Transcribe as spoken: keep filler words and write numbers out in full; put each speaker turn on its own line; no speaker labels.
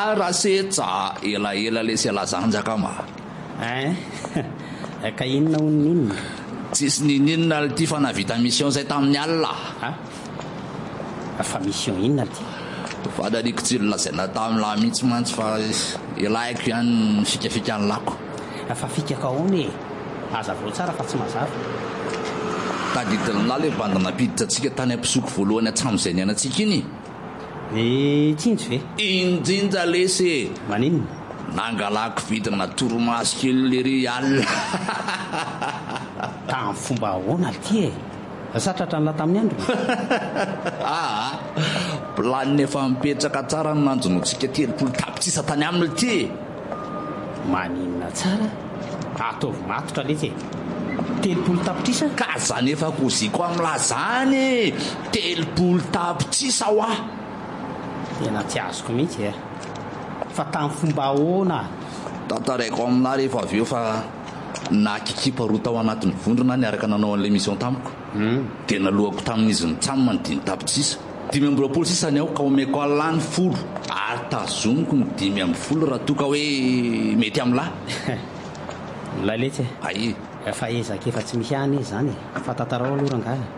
raha setra elaela le sy alazanjaka ma
e ka inona onin'inona
tsisy nininona ty fa navita mission zay tamin'ny alina
fa mission inona ty
fa daliko tsy lazaina tamin'nylay mihitsy mantsy fa ilaiko ihany fikafika ny lako
fa fikaka aony e aza vao tsara fa tsy mazava
tadidinina le bandana piditra atsika tany ampisoko voalohany atsamozay ny anatsika iny
e tsinjo ve
injinja lesy
maninona
nangalako vidina toromaso kely lery alina
tamin'ny fomba ahoana ty e satratra nyla tamin'ny andro
ah planiny efa mipetraka tsara ny nanjonotsika telopolo tapitrisa tany aminy ty
maninona tsara ataovy matotra letsy telopolo tapitrisa
ka zany efa koziko amilazany telopolo tapitrisa ho ah
tena tsy azoko mihitsy e fa tamin'ny fomba ahoana
tantaraiko amina rehefa avy eo fa nakikipa roa tao anatin'ny vondrona niaraka nanao an'la mission tamiko dia nalohako tamin'izy nitsamy manodimy tapitrisa dimy amby roapolo sisany aho ka omeko alany folo ary tazomiko ny dimy amby folo raha toka hoe mety amin'lahy
milay letsy
ai
efa ezaka efa tsy misy any izy zany fa tantarao aloha rangahy